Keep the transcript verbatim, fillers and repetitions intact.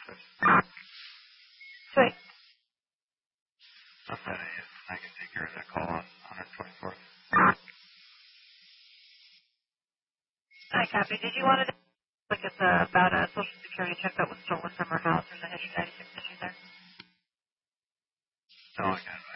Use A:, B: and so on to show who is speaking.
A: Sweet.
B: That's that is. I can take care of that call on one twenty-fourth.
A: Hi, copy. Did you want to look at the, about a Social Security check that was stolen from her house? There's a ninety-six issue there.
B: No, I got it.